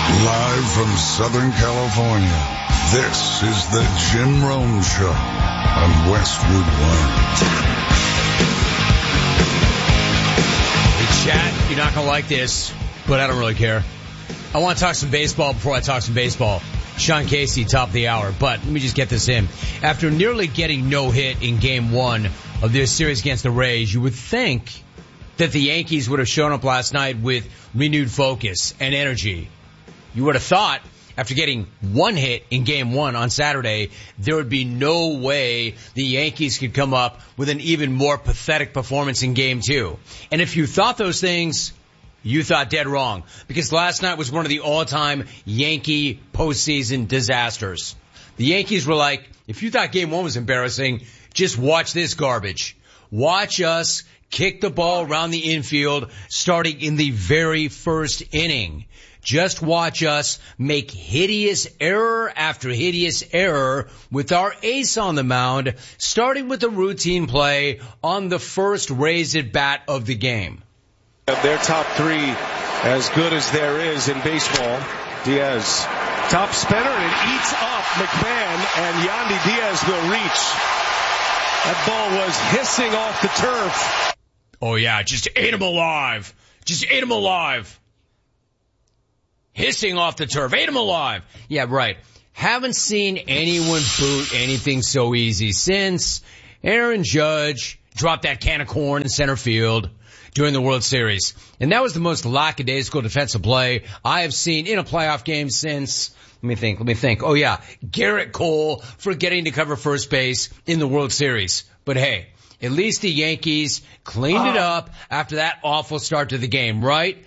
Live from Southern California, this is the Jim Rome Show on Westwood One. Hey, chat, you're not going to like this, but I don't really care. I want to talk some baseball before I talk some baseball. Sean Casey, top of the hour. But let me just get this in. After nearly getting no hit in Game 1 of their series against the Rays, you would think that the Yankees would have shown up last night with renewed focus and energy. You would have thought, after getting one hit in Game 1 on Saturday, there would be no way the Yankees could come up with an even more pathetic performance in Game 2. And if you thought those things, you thought dead wrong. Because last night was one of the all-time Yankee postseason disasters. The Yankees were like, if you thought Game 1 was embarrassing, just watch this garbage. Watch us kick the ball around the infield starting in the very first inning. Just watch us make hideous error after hideous error with our ace on the mound, starting with a routine play on the first Rays at bat of the game. Their top three as good as there is in baseball. Diaz, top spinner, and eats up McMahon, and Yandy Diaz will reach. That ball was hissing off the turf. Oh yeah, just ate him alive. Just ate him alive. Hissing off the turf. Ate him alive. Yeah, right. Haven't seen anyone boot anything so easy since Aaron Judge dropped that can of corn in center field during the World Series. And that was the most lackadaisical defensive play I have seen in a playoff game since, let me think. Oh yeah, Garrett Cole forgetting to cover first base in the World Series. But hey, at least the Yankees cleaned it up after that awful start to the game, right?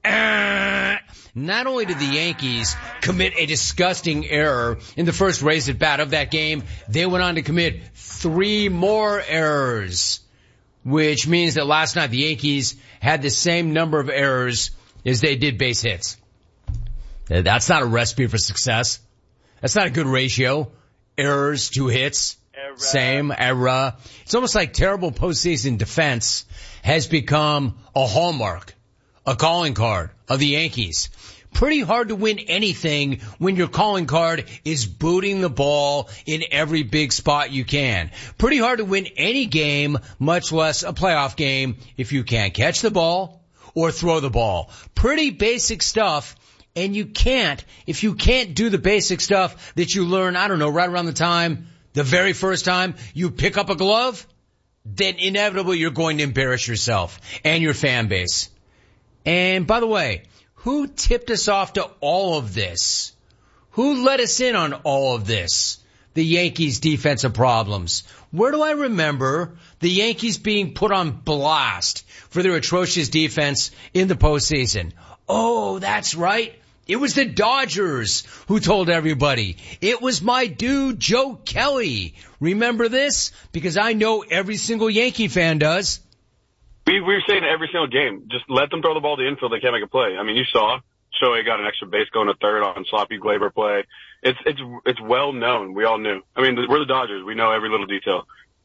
Not only did the Yankees commit a disgusting error in the first Rays at bat of that game, they went on to commit 3 more errors, which means that last night the Yankees had the same number of errors as they did base hits. That's not a recipe for success. That's not a good ratio. Errors to hits. Same error. It's almost like terrible postseason defense has become a hallmark, a calling card of the Yankees. Pretty hard to win anything when your calling card is booting the ball in every big spot you can. Pretty hard to win any game, much less a playoff game, if you can't catch the ball or throw the ball. Pretty basic stuff. And if you can't do the basic stuff that you learn, right around the very first time you pick up a glove, then inevitably you're going to embarrass yourself and your fan base. And by the way, who tipped us off to all of this? Who let us in on all of this? The Yankees' defensive problems. Where do I remember the Yankees being put on blast for their atrocious defense in the postseason? Oh, that's right. It was the Dodgers who told everybody. It was my dude, Joe Kelly. Remember this? Because I know every single Yankee fan does. We were saying every single game, just let them throw the ball to the infield. They can't make a play. I mean, you saw Shohei got an extra base going to third on sloppy Glaber play. It's well known. We all knew. I mean, we're the Dodgers. We know every little detail.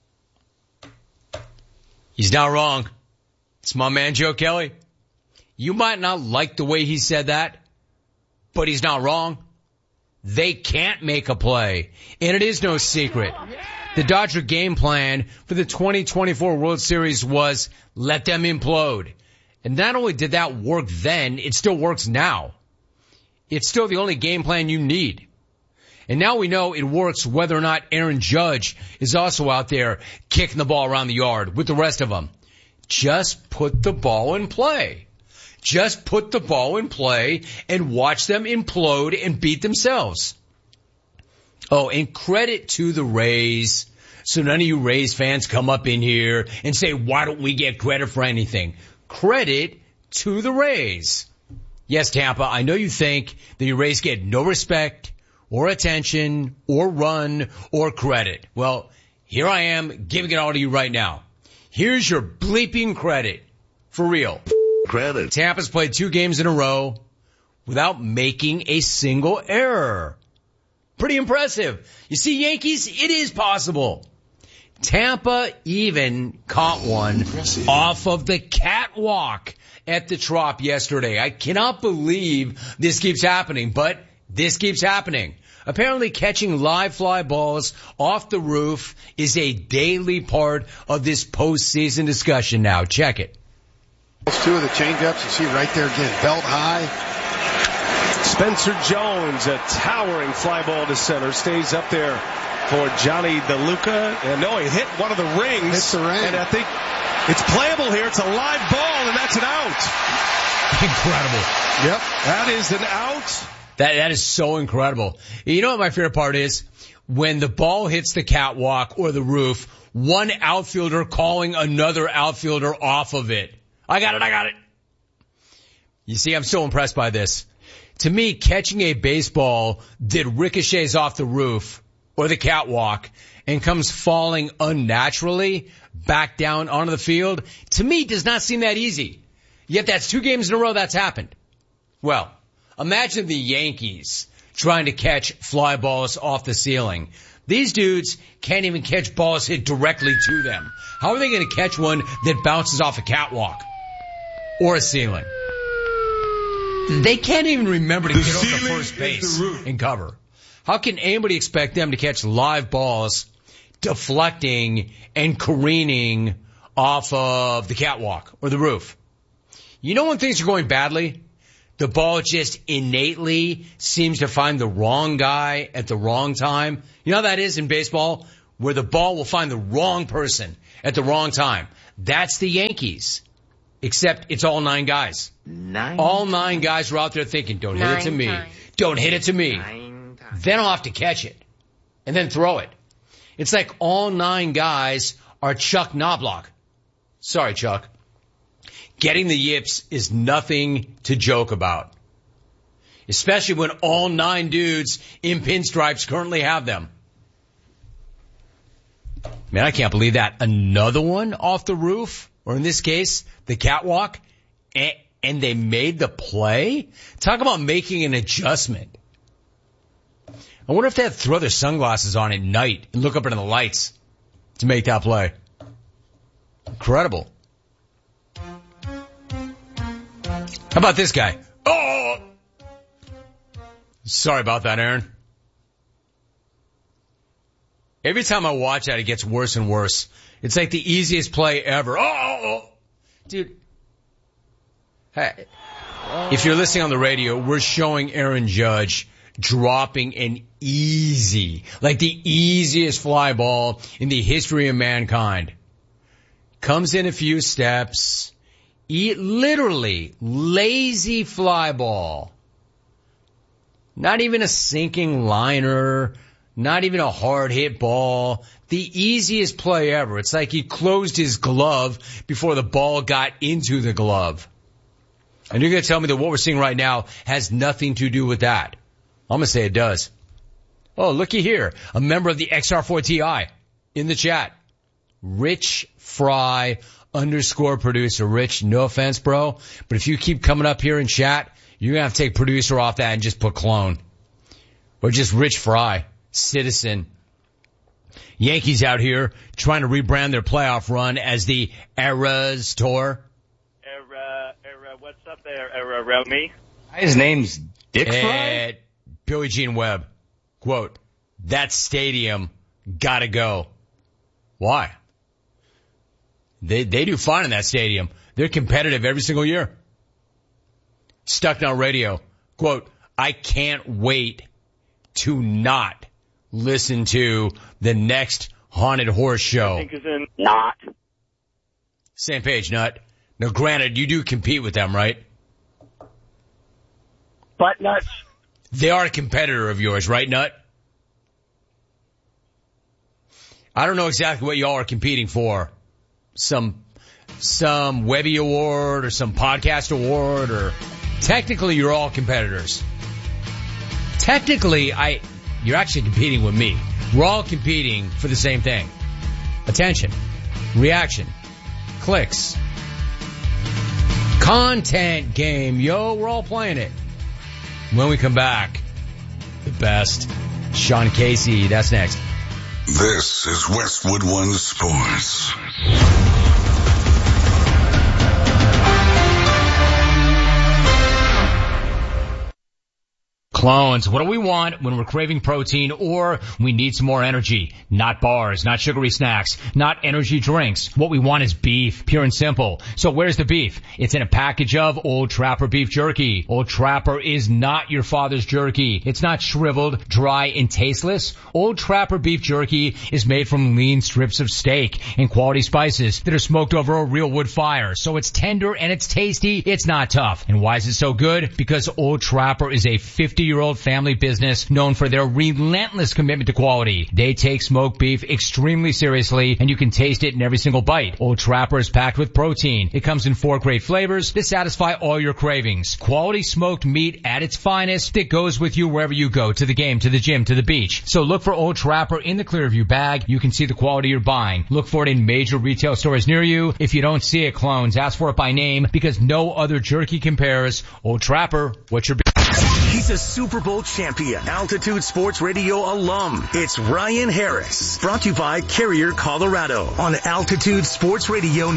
He's not wrong. It's my man, Joe Kelly. You might not like the way he said that, but he's not wrong. They can't make a play, and it is no secret. The Dodger game plan for the 2024 World Series was let them implode. And not only did that work then, it still works now. It's still the only game plan you need. And now we know it works whether or not Aaron Judge is also out there kicking the ball around the yard with the rest of them. Just put the ball in play. Just put the ball in play and watch them implode and beat themselves. Oh, and credit to the Rays. So none of you Rays fans come up in here and say, why don't we get credit for anything? Credit to the Rays. Yes, Tampa, I know you think that your Rays get no respect or attention or run or credit. Well, here I am giving it all to you right now. Here's your bleeping credit. For real. Credit. Tampa's played 2 games in a row without making a single error. Pretty impressive. You see, Yankees, it is possible. Tampa even caught one off of the catwalk at the Trop yesterday. I cannot believe this keeps happening, but this keeps happening. Apparently catching live fly balls off the roof is a daily part of this postseason discussion now. Check it. Two of the changeups, you see right there again, belt high. Spencer Jones, a towering fly ball to center, stays up there for Johnny DeLuca. And no, he hit one of the rings. Hits the ring. And I think it's playable here. It's a live ball, and that's an out. Incredible. Yep, that is an out. That is so incredible. You know what my favorite part is? When the ball hits the catwalk or the roof, one outfielder calling another outfielder off of it. I got it. You see, I'm so impressed by this. To me, catching a baseball that ricochets off the roof or the catwalk and comes falling unnaturally back down onto the field, to me does not seem that easy. Yet that's 2 games in a row that's happened. Well, imagine the Yankees trying to catch fly balls off the ceiling. These dudes can't even catch balls hit directly to them. How are they going to catch one that bounces off a catwalk or a ceiling? They can't even remember to get over first base and cover. How can anybody expect them to catch live balls deflecting and careening off of the catwalk or the roof? You know when things are going badly? The ball just innately seems to find the wrong guy at the wrong time. You know how that is in baseball? Where the ball will find the wrong person at the wrong time. That's the Yankees. Except it's all 9 guys. All 9 guys are out there thinking, don't hit it to me. Don't hit it to me. Then I'll have to catch it. And then throw it. It's like all 9 guys are Chuck Knobloch. Sorry, Chuck. Getting the yips is nothing to joke about. Especially when all 9 dudes in pinstripes currently have them. Man, I can't believe that. Another one off the roof, or in this case, the catwalk, and they made the play? Talk about making an adjustment. I wonder if they had to throw their sunglasses on at night and look up into the lights to make that play. Incredible. How about this guy? Oh! Sorry about that, Aaron. Every time I watch that, it gets worse and worse. It's like the easiest play ever. Oh! Dude. Hey, if you're listening on the radio, we're showing Aaron Judge dropping an easy, like the easiest fly ball in the history of mankind. Comes in a few steps. Literally, lazy fly ball. Not even a sinking liner. Not even a hard hit ball. The easiest play ever. It's like he closed his glove before the ball got into the glove. And you're going to tell me that what we're seeing right now has nothing to do with that. I'm going to say it does. Oh, looky here. A member of the XR4TI in the chat. Rich Fry _producer. Rich, no offense, bro, but if you keep coming up here in chat, you're going to have to take producer off that and just put clone. Or just Rich Fry, citizen. Yankees out here trying to rebrand their playoff run as the Eras Tour. What's up there, around me? His name's Dick Fry? Billie Jean Webb. Quote, that stadium gotta go. Why? They do fine in that stadium. They're competitive every single year. Stuck Now Radio. Quote, I can't wait to not listen to the next Haunted Horse show. I think is in not. Same page, Nut. Now, granted, you do compete with them, right? Butt nuts. They are a competitor of yours, right, Nut? I don't know exactly what y'all are competing for. Some Webby award or some podcast award, or technically you're all competitors. Technically, you're actually competing with me. We're all competing for the same thing. Attention, reaction, clicks, content game. Yo, we're all playing it. When we come back, the best. Sean Casey, that's next. This is Westwood One Sports. Clones, what do we want when we're craving protein or we need some more energy? Not bars, not sugary snacks, not energy drinks. What we want is beef, pure and simple. So where's the beef? It's in a package of Old Trapper beef jerky. Old Trapper is not your father's jerky. It's not shriveled, dry, and tasteless. Old Trapper beef jerky is made from lean strips of steak and quality spices that are smoked over a real wood fire. So it's tender and it's tasty. It's not tough. And why is it so good? Because Old Trapper is a 50-year-old family business known for their relentless commitment to quality. They take smoked beef extremely seriously, and you can taste it in every single bite. Old Trapper is packed with protein. It comes in 4 great flavors that satisfy all your cravings. Quality smoked meat at its finest that goes with you wherever you go, to the game, to the gym, to the beach. So look for Old Trapper in the Clearview bag. You can see the quality you're buying. Look for it in major retail stores near you. If you don't see it, Clones, ask for it by name because no other jerky compares. Old Trapper, what's your He's a Super Bowl champion, Altitude Sports Radio alum. It's Ryan Harris, brought to you by Carrier, Colorado, on Altitude Sports Radio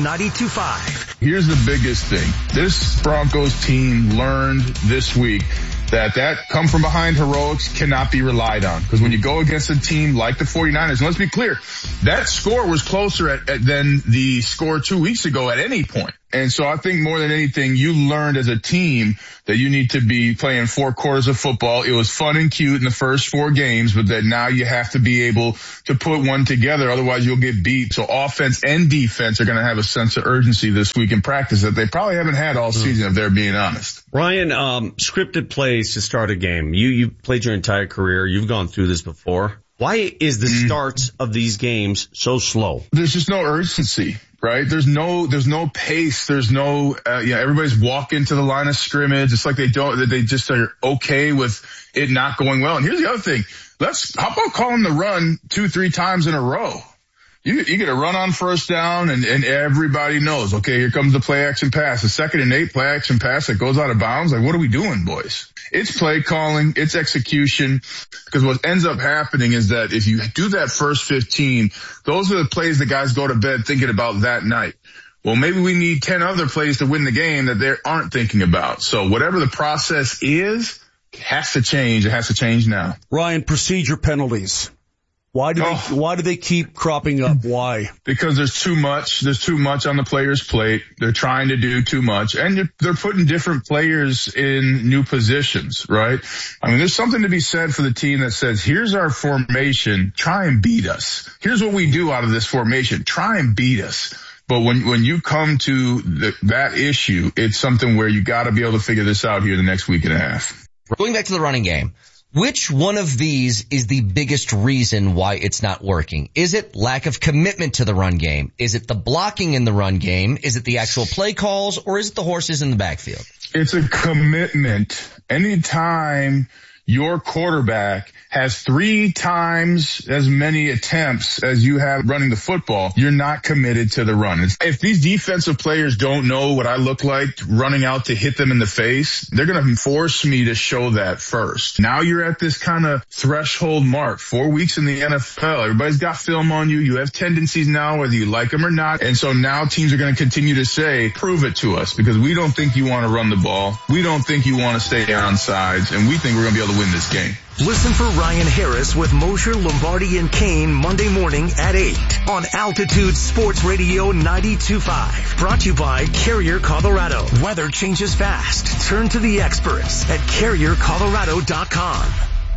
92.5. Here's the biggest thing. This Broncos team learned this week that come from behind heroics cannot be relied on. Because when you go against a team like the 49ers, and let's be clear, that score was closer than the score 2 weeks ago at any point. And so I think more than anything, you learned as a team that you need to be playing 4 quarters of football. It was fun and cute in the first 4 games, but that now you have to be able to put one together. Otherwise you'll get beat. So offense and defense are going to have a sense of urgency this week in practice that they probably haven't had all season, if they're being honest. Ryan, scripted plays to start a game. You played your entire career. You've gone through this before. Why is the starts of these games so slow? There's just no urgency, right? There's no pace. There's no, everybody's walking to the line of scrimmage. It's like they just are okay with it not going well. And here's the other thing. How about calling the run 2-3 times in a row? You get a run on first down and everybody knows, okay, here comes the play action pass. The 2nd and 8 play action pass that goes out of bounds. Like, what are we doing, boys? It's play calling, it's execution, because what ends up happening is that if you do that first 15, those are the plays that guys go to bed thinking about that night. Well, maybe we need 10 other plays to win the game that they aren't thinking about. So whatever the process is, it has to change. It has to change now. Ryan, procedure penalties. Why do they keep cropping up? Why? Because there's too much on the player's plate. They're trying to do too much, and they're putting different players in new positions, right? I mean, there's something to be said for the team that says, here's our formation, try and beat us. Here's what we do out of this formation, try and beat us. But when you come to that issue, it's something where you got to be able to figure this out here the next week and a half. Going back to the running game. Which one of these is the biggest reason why it's not working? Is it lack of commitment to the run game? Is it the blocking in the run game? Is it the actual play calls? Or is it the horses in the backfield? It's a commitment. Anytime your quarterback has 3 times as many attempts as you have running the football, you're not committed to the run. If these defensive players don't know what I look like running out to hit them in the face, they're going to force me to show that first. Now you're at this kind of threshold mark, 4 weeks in the NFL. Everybody's got film on you. You have tendencies now, whether you like them or not. And so now teams are going to continue to say, prove it to us, because we don't think you want to run the ball. We don't think you want to stay on sides, and we think we're going to be able to win this game. Listen for Ryan Harris with Mosher, Lombardi, and Kane Monday morning at 8 on Altitude Sports Radio 92.5. Brought to you by Carrier, Colorado. Weather changes fast. Turn to the experts at CarrierColorado.com.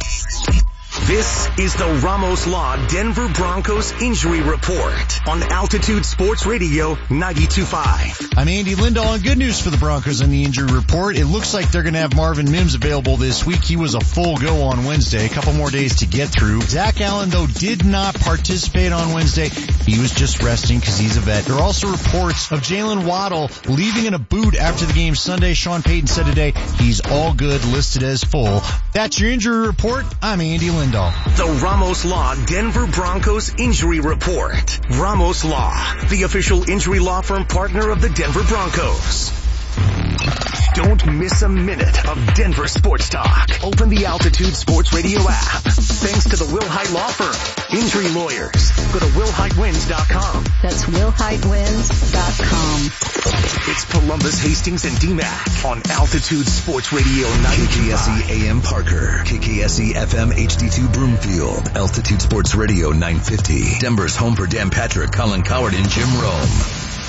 This is the Ramos Law Denver Broncos Injury Report on Altitude Sports Radio 92.5. I'm Andy Lindahl, and good news for the Broncos on the injury report. It looks like they're going to have Marvin Mims available this week. He was a full go on Wednesday, a couple more days to get through. Zach Allen, though, did not participate on Wednesday. He was just resting because he's a vet. There are also reports of Jalen Waddle leaving in a boot after the game Sunday. Sean Payton said today he's all good, listed as full. That's your injury report. I'm Andy Lindahl. The Ramos Law Denver Broncos Injury Report. Ramos Law, the official injury law firm partner of the Denver Broncos. Don't miss a minute of Denver sports talk. Open the Altitude Sports Radio app. Thanks to the Wilhite Law Firm. Injury lawyers. Go to WilhiteWins.com. That's WilhiteWins.com. It's Columbus, Hastings, and DMAC on Altitude Sports Radio 925. KKSE AM Parker. KKSE FM HD2 Broomfield. Altitude Sports Radio 950. Denver's home for Dan Patrick, Colin Coward, and Jim Rome.